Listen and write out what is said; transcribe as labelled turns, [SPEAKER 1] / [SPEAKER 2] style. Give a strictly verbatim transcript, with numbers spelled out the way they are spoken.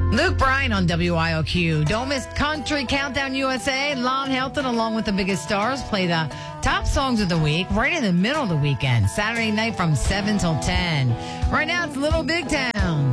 [SPEAKER 1] Luke Bryan on W I O Q. Don't miss Country Countdown U S A. Lon Helton, along with the biggest stars, play the top songs of the week right in the middle of the weekend. Saturday night from seven till ten. Right now, it's Little Big Town.